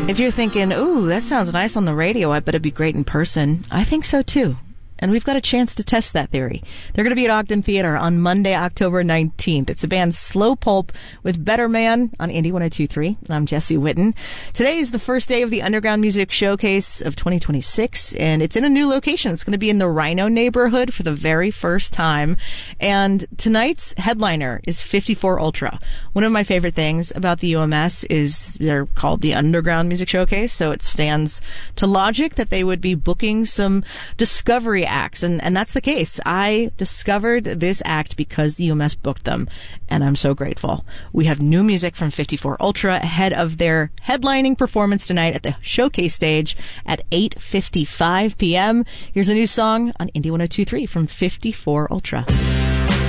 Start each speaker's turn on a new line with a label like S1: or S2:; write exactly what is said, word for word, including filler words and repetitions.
S1: If you're thinking, ooh, that sounds nice on the radio, I bet it'd be great in person, I think so too. And we've got a chance to test that theory. They're going to be at Ogden Theater on Monday, October nineteenth. It's a band Slow Pulp with Better Man on Indie one oh two point three. And I'm Jesse Witten. Today is the first day of the Underground Music Showcase of twenty twenty-six, and it's in a new location. It's going to be in the Rhino neighborhood for the very first time. And tonight's headliner is fifty-four Ultra. One of my favorite things about the U M S is they're called the Underground Music Showcase, so it stands to logic that they would be booking some discovery acts, and, and that's the case. I discovered this act because the U M S booked them, and I'm so grateful. We have new music from fifty-four Ultra ahead of their headlining performance tonight at the showcase stage at eight fifty-five p.m. Here's a new song on Indie one oh two point three from fifty-four Ultra.